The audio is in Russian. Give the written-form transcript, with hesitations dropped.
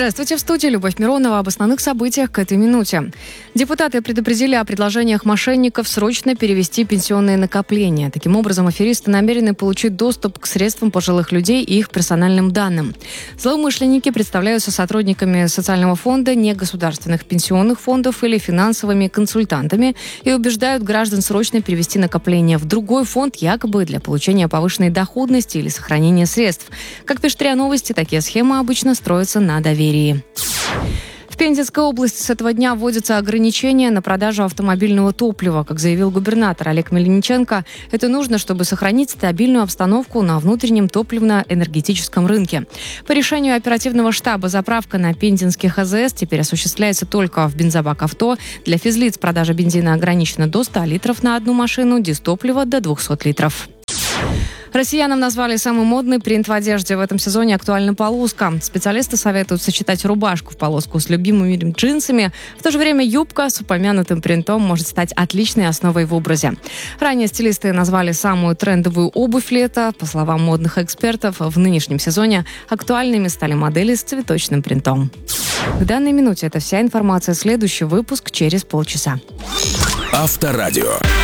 Здравствуйте, в студии Любовь Миронова. Об основных событиях к этой минуте. Депутаты предупредили о предложениях мошенников срочно перевести пенсионные накопления. Таким образом, аферисты намерены получить доступ к средствам пожилых людей и их персональным данным. Злоумышленники представляются сотрудниками социального фонда, негосударственных пенсионных фондов или финансовыми консультантами и убеждают граждан срочно перевести накопления в другой фонд, якобы для получения повышенной доходности или сохранения средств. Как пишет РИА Новости, такие схемы обычно строятся на доверии. В Пензенской области с этого дня вводятся ограничения на продажу автомобильного топлива. Как заявил губернатор Олег Мельниченко, это нужно, чтобы сохранить стабильную обстановку на внутреннем топливно-энергетическом рынке. По решению оперативного штаба заправка на пензенских АЗС теперь осуществляется только в бензобак «Авто». Для физлиц продажа бензина ограничена до 100 литров на одну машину, дизтоплива до 200 литров. Россиянам назвали самый модный принт в одежде. В этом сезоне актуальна полоска. Специалисты советуют сочетать рубашку в полоску с любимыми джинсами. В то же время юбка с упомянутым принтом может стать отличной основой в образе. Ранее стилисты назвали самую трендовую обувь лета. По словам модных экспертов, в нынешнем сезоне актуальными стали модели с цветочным принтом. К данной минуте это вся информация. Следующий выпуск через полчаса. Авторадио.